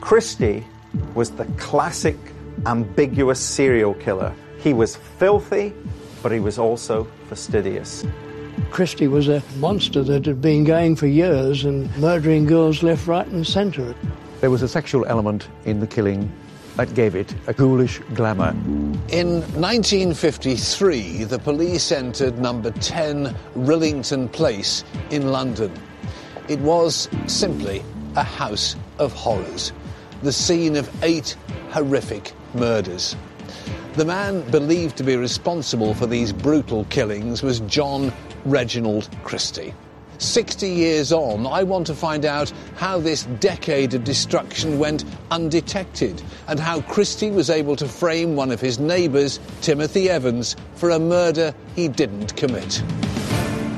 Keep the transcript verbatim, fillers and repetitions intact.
Christie was the classic ambiguous serial killer. He was filthy, but he was also fastidious. Christie was a monster that had been going for years and murdering girls left, right and centre. There was a sexual element in the killing that gave it a ghoulish glamour. In nineteen fifty-three, the police entered number ten Rillington Place in London. It was simply a house of horrors, the scene of eight horrific murders. The man believed to be responsible for these brutal killings was John Reginald Christie. Sixty years on, I want to find out how this decade of destruction went undetected and how Christie was able to frame one of his neighbours, Timothy Evans, for a murder he didn't commit.